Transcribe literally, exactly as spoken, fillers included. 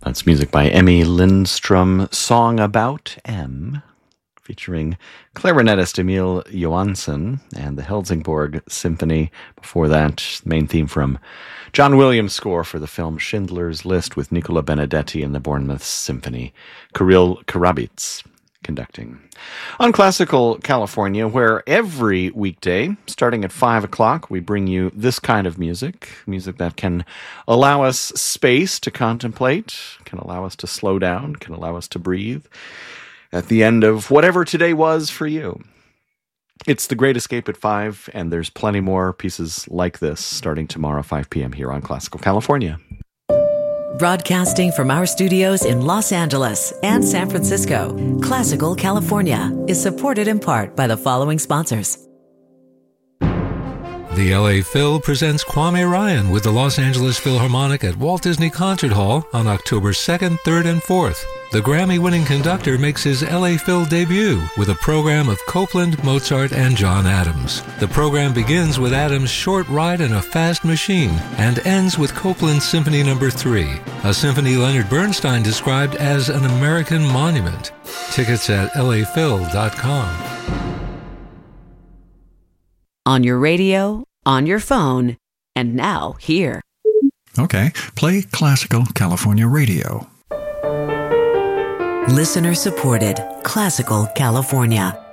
That's music by Emmy Lindstrom, Song About M, featuring clarinetist Emil Johansson and the Helsingborg Symphony. Before that, main theme from John Williams' score for the film Schindler's List with Nicola Benedetti and the Bournemouth Symphony. Kirill Karabits conducting. On Classical California, where every weekday, starting at five o'clock, we bring you this kind of music, music that can allow us space to contemplate, can allow us to slow down, can allow us to breathe at the end of whatever today was for you. It's The Great Escape at five, and there's plenty more pieces like this starting tomorrow, five p.m. here on Classical California. Broadcasting from our studios in Los Angeles and San Francisco, Classical California is supported in part by the following sponsors. The L A Phil presents Kwame Ryan with the Los Angeles Philharmonic at Walt Disney Concert Hall on October second, third, and fourth. The Grammy-winning conductor makes his L A Phil debut with a program of Copland, Mozart, and John Adams. The program begins with Adams' Short Ride in a Fast Machine and ends with Copland's Symphony Number three, a symphony Leonard Bernstein described as an American monument. Tickets at L A Phil dot com. On your radio, on your phone, and now here. Okay, play Classical California Radio. Listener supported Classical California.